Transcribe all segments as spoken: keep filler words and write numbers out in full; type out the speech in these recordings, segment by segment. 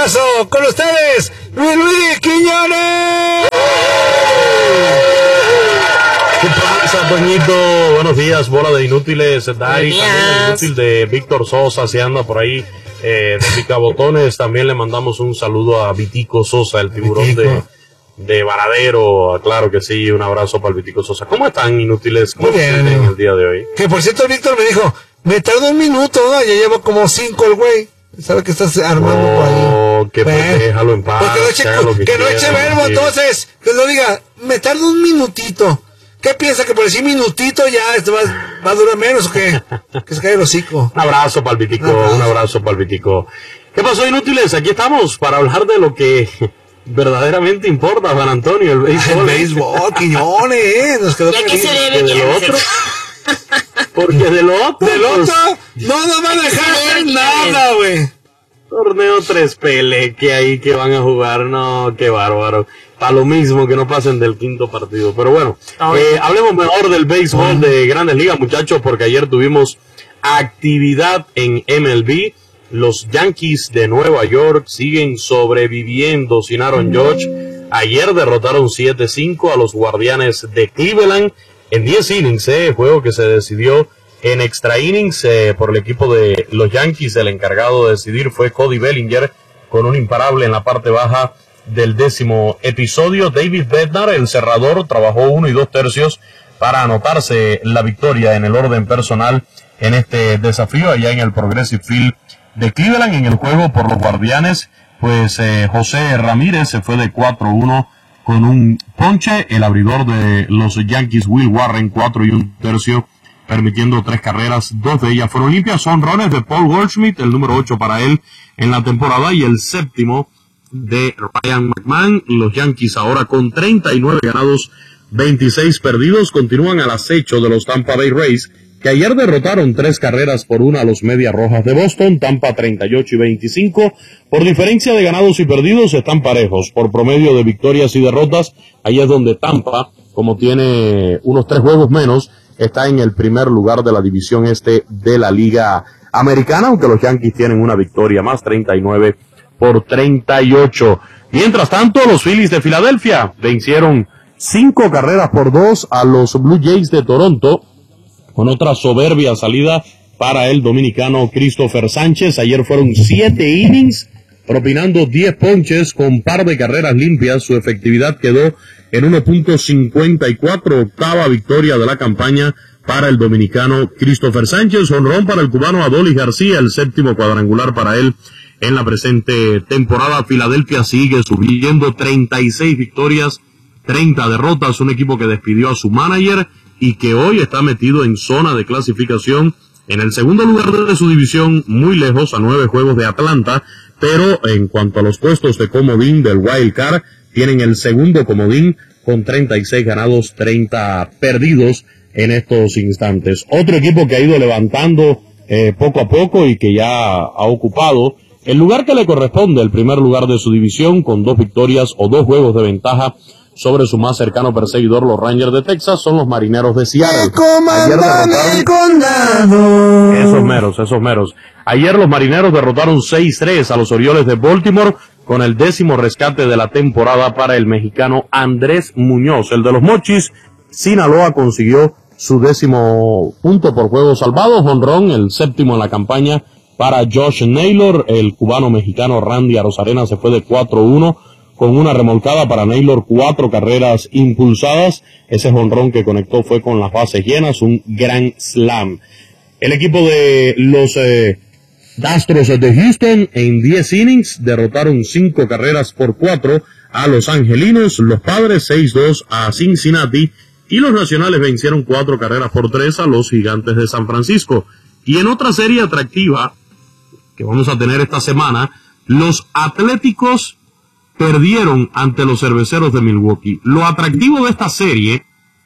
abrazo. Con ustedes, Luis Luis Quiñones. ¿Qué pasa, Toñito? Buenos días, bola de inútiles. Dari, también el inútil de Víctor Sosa, se anda por ahí eh, de picabotones. También le mandamos un saludo a Vitico Sosa, el tiburón Vitico. de de Varadero. Claro que sí, un abrazo para el Vitico Sosa. ¿Cómo están, inútiles? ¿Cómo están en el día de hoy? Que por cierto, Víctor me dijo, me tardó un minuto, ¿no? Ya llevo como cinco el güey. ¿Sabe que estás armando no, por ahí? No, que pues, déjalo en paz. Que no eche, que que no eche verbo, entonces, que lo diga, me tardo un minutito. ¿Qué piensa? ¿Que por decir minutito ya esto va, va a durar menos o qué? Que se caiga el hocico. Un abrazo para el Vitico, un abrazo, un abrazo para el Vitico. ¿Qué pasó, inútiles? Aquí estamos para hablar de lo que verdaderamente importa, Juan Antonio, el béisbol. El béisbol, Quiñones, ¿eh? Nos quedó ¿Y se debe de lo otro? Porque de lo otro. Del otro, pues, no nos van a dejar ver nada, güey. Torneo tres P L que hay que van a jugar, no, qué bárbaro. Para lo mismo que no pasen del quinto partido. Pero bueno, eh, hablemos mejor del béisbol de Grandes Ligas, muchachos, porque ayer tuvimos actividad en M L B. Los Yankees de Nueva York siguen sobreviviendo sin Aaron Judge. Ayer derrotaron siete cinco a los Guardianes de Cleveland en diez innings, eh, juego que se decidió en extra innings eh, por el equipo de los Yankees. El encargado de decidir fue Cody Bellinger con un imparable en la parte baja del décimo episodio. David Bednar, el cerrador, trabajó uno y dos tercios para anotarse la victoria en el orden personal en este desafío allá en el Progressive Field de Cleveland. En el juego por los Guardianes, pues eh, José Ramírez se fue de cuatro uno con un ponche. El abridor de los Yankees, Will Warren, cuatro y un tercio, permitiendo tres carreras, dos de ellas fueron limpias. Son honrones de Paul Goldschmidt, el número ocho para él en la temporada, y el séptimo de Ryan McMahon. Los Yankees ahora con treinta y nueve ganados, veintiséis perdidos, continúan al acecho de los Tampa Bay Rays, que ayer derrotaron tres carreras por una a los Medias Rojas de Boston. Tampa treinta y ocho y veinticinco. Por diferencia de ganados y perdidos están parejos. Por promedio de victorias y derrotas, ahí es donde Tampa, como tiene unos tres juegos menos, está en el primer lugar de la división este de la Liga Americana, aunque los Yankees tienen una victoria más, treinta y nueve por treinta y ocho. Mientras tanto, los Phillies de Filadelfia vencieron cinco carreras por dos a los Blue Jays de Toronto, con otra soberbia salida para el dominicano Christopher Sánchez. Ayer fueron siete innings, propinando diez ponches con par de carreras limpias. Su efectividad quedó en uno punto cincuenta y cuatro, octava victoria de la campaña para el dominicano Christopher Sánchez. Honrón para el cubano Adolis García, el séptimo cuadrangular para él en la presente temporada. Filadelfia sigue subiendo, treinta y seis victorias, treinta derrotas, un equipo que despidió a su manager y que hoy está metido en zona de clasificación en el segundo lugar de su división, muy lejos, a nueve juegos de Atlanta, pero en cuanto a los puestos de comodín del Wild Card, tienen el segundo comodín con treinta y seis ganados, treinta perdidos en estos instantes. Otro equipo que ha ido levantando eh, poco a poco y que ya ha ocupado el lugar que le corresponde, el primer lugar de su división, con dos victorias o dos juegos de ventaja sobre su más cercano perseguidor, los Rangers de Texas, son los Marineros de Seattle. Ayer derrotaron... Esos meros, esos meros. Ayer los Marineros derrotaron seis tres a los Orioles de Baltimore, con el décimo rescate de la temporada para el mexicano Andrés Muñoz. El de los Mochis, Sinaloa, consiguió su décimo punto por juego salvado, jonrón, el séptimo en la campaña para Josh Naylor. El cubano-mexicano Randy Arozarena se fue de cuatro uno con una remolcada para Naylor, cuatro carreras impulsadas. Ese jonrón que conectó fue con las bases llenas, un gran slam. El equipo de los eh, Astros de Houston en diez innings derrotaron cinco carreras por cuatro a los Angelinos. Los Padres seis dos a Cincinnati, y los Nacionales vencieron cuatro carreras por tres a los Gigantes de San Francisco. Y en otra serie atractiva que vamos a tener esta semana, los Atléticos perdieron ante los Cerveceros de Milwaukee. Lo atractivo de esta serie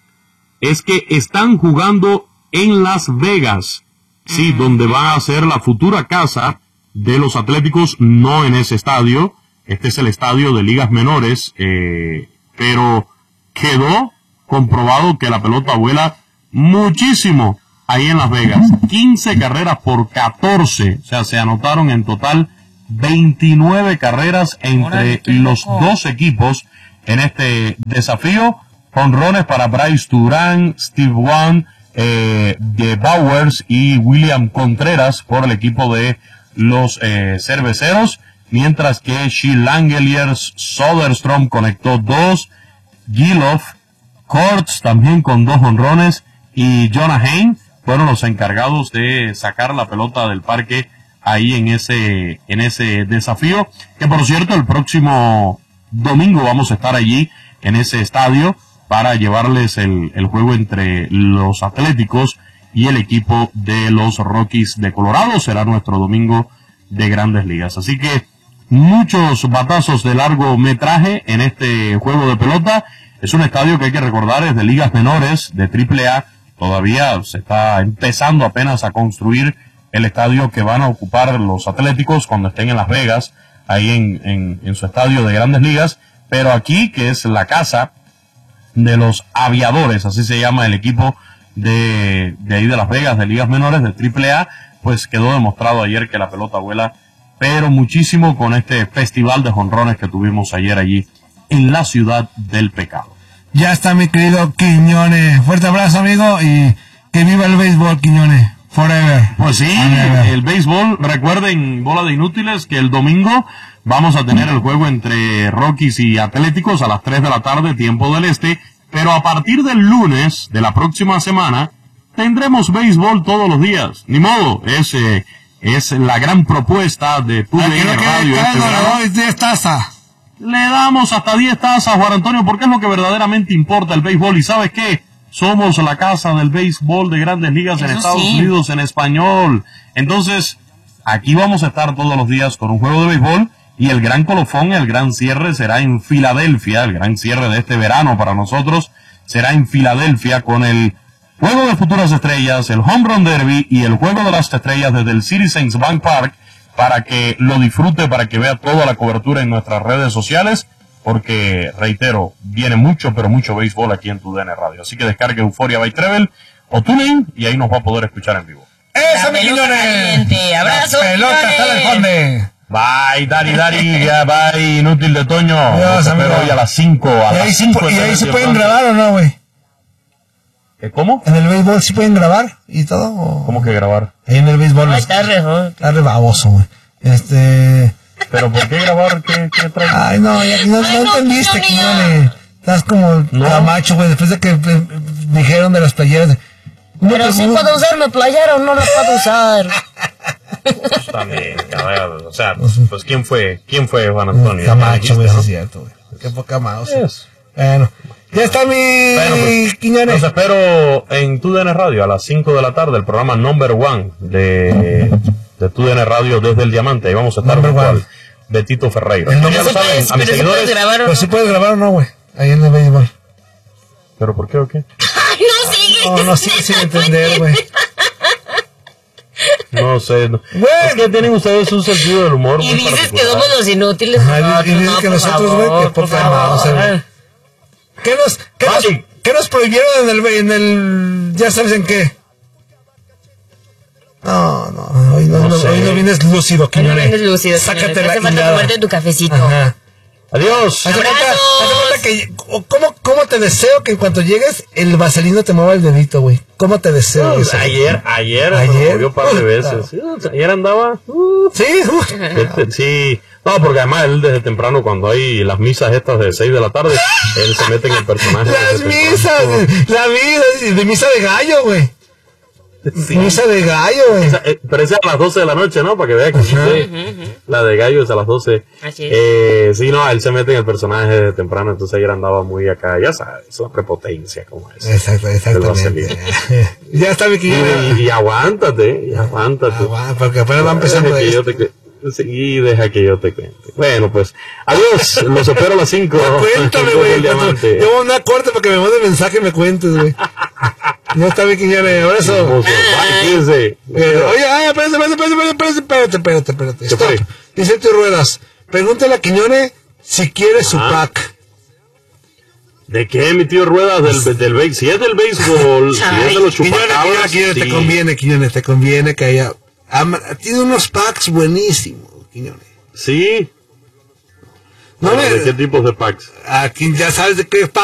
es que están jugando en Las Vegas, sí, donde va a ser la futura casa de los Atléticos, no en ese estadio. Este es el estadio de ligas menores, eh, pero quedó comprobado que la pelota vuela muchísimo ahí en Las Vegas. quince carreras por catorce, o sea, se anotaron en total veintinueve carreras entre los dos equipos en este desafío. Jonrones para Bryce Durán, Steve Wan, eh, de Bowers y William Contreras por el equipo de los eh, cerveceros, mientras que Shea Langeliers, Soderstrom conectó dos, Giloff, Kortz también con dos jonrones y Jonah Heim fueron los encargados de sacar la pelota del parque ahí en ese en ese desafío, que por cierto el próximo domingo vamos a estar allí en ese estadio para llevarles el, el juego entre los Atléticos y el equipo de los Rockies de Colorado. Será nuestro domingo de Grandes Ligas. Así que muchos batazos de largo metraje en este juego de pelota. Es un estadio que hay que recordar es de ligas menores, de triple A. Todavía se está empezando apenas a construir el estadio que van a ocupar los Atléticos cuando estén en Las Vegas, ahí en, en, en su estadio de Grandes Ligas. Pero aquí, que es la casa de los Aviadores, así se llama el equipo de, de ahí de Las Vegas, de ligas menores, de triple A, pues quedó demostrado ayer que la pelota vuela, pero muchísimo con este festival de jonrones que tuvimos ayer allí en la ciudad del pecado. Ya está mi querido Quiñones. Fuerte abrazo, amigo, y que viva el béisbol, Quiñones. Forever. Pues sí, Forever. El béisbol, recuerden, bola de inútiles, que el domingo vamos a tener el juego entre Rockies y Atléticos a las tres de la tarde, tiempo del este, pero a partir del lunes de la próxima semana tendremos béisbol todos los días. Ni modo, es, eh, es la gran propuesta de tu Radio. Este le diez tazas. Le damos hasta diez tazas, Juan Antonio, porque es lo que verdaderamente importa el béisbol. ¿Y sabes qué? Somos la casa del béisbol de Grandes Ligas en Estados sí. Unidos en español. Entonces, aquí vamos a estar todos los días con un juego de béisbol y el gran colofón, el gran cierre será en Filadelfia. El gran cierre de este verano para nosotros será en Filadelfia con el Juego de Futuras Estrellas, el Home Run Derby y el Juego de las Estrellas desde el Citizens Bank Park, para que lo disfrute, para que vea toda la cobertura en nuestras redes sociales, porque, reitero, viene mucho, pero mucho béisbol aquí en tu D N Radio. Así que descargue Euforia by Treble o TuneIn y ahí nos va a poder escuchar en vivo. ¡Esa, mi Quiñones! ¡Abrazo, pelota hasta el fondo! Bye, Dari, Dari, ya, bye, inútil de Toño. Dios, pero hoy a las cinco, a ¿Y las ahí, cinco. ¿Y ahí se pueden grabar o no, güey? ¿Cómo? ¿En el béisbol sí pueden grabar y todo? ¿O? ¿Cómo que grabar? Ahí en el béisbol. Ay, está re, ¿no? Está re baboso, güey. Este... ¿Pero por qué grabar? ¿Qué, qué trae? Ay, no, ya, no, Ay, no no, entendiste, Quiñones. Quiñones. Estás como No. Camacho, güey, después de que eh, dijeron de las playeras. de- No, Pero pues, sí no- puedo usar mi playera o no la puedo usar. Pues también, a ver, o sea, pues ¿quién fue? ¿Quién fue Juan Antonio? Camacho, güey, ¿no? sí es cierto, güey. Qué poca mouse. Yes. Bueno, ya está mi Bueno, pues, Quiñones. Los espero en Tu D N Radio a las cinco de la tarde, el programa Number One de, de Tu D N Radio desde el Diamante. Ahí vamos a estar Number junto One. al Betito Ferreira. El Ya nombre- lo saben, a mis Pero sí puedes seguidores. grabar o Pues no. sí puedes grabar o no, güey. Ahí en el béisbol. ¿Pero por qué o qué? Ay, no sigue. No, no sigue sin entender, güey. No sé. No. Güey. Es que tienen ustedes un sentido del humor Y muy dices que particular. somos los inútiles. Ajá, y No, dices no, que por nosotros, favor, güey, que por poca favor. mouse, güey. ¿Qué nos, qué, nos, Vale. ¿Qué nos prohibieron en el, en el... ya sabes en qué? No, no, hoy no, No no, sé. hoy no vienes lúcido, No Quiñones. vienes lúcido, Sácate Quiñones. la Hace falta hilada. tomarte tu cafecito. Ajá. Adiós. Hace falta, ¡Abrazos! hace falta que... ¿cómo, ¿Cómo te deseo que en cuanto llegues el vaselino te mueva el dedito, güey? ¿Cómo te deseo Pues, eso? ayer, ayer, Ayer. me movió un par de Uh, veces. Sí, o sea, ayer andaba. uh, Sí, uh, este, sí. No, porque además él desde temprano, cuando hay las misas estas de seis de la tarde, él se mete en el personaje. las desde misas, temprano. la vida de misa de gallo, güey. Sí. Misa de gallo, güey. Esa, eh, pero esa es a las doce de la noche, ¿no? Para que vea que sí, Ajá. sí. La de gallo es a las doce. Así es. Eh, sí, no, él se mete en el personaje desde temprano, entonces ayer andaba muy acá, ya sabes, la prepotencia como es. Exacto, exactamente. Ya está mi Y, Quiñones. y, y aguántate, y aguántate. Ah, bueno, porque apenas va empezando Deja que yo esto. te cu- sí, deja que yo te cuente. Bueno, pues, adiós, los espero a las cinco. Cuéntame, güey. Llevo una corte para que me mande mensaje y me cuentes, güey. No está mi Quiñones, abrazo. Hermoso. Bye, cuídense. Eh, oye, ay, espérate, espérate, espérate, espérate, espérate, espérate, espérate. ¿Qué Stop. fue? Dice tu Ruedas, pregúntale a Quiñones si quiere su Ah. pack. ¿De qué, mi tío Ruedas? Del, del béisbol. Si es del béisbol, si es de los Quiñones, Quiñones, chupacabras, Quiñones, te sí. conviene, Quiñones, te conviene que haya... ama- tiene unos packs buenísimos, Quiñones. Sí. No Pero, me- ¿de qué tipos de packs? Aquí ya sabes de qué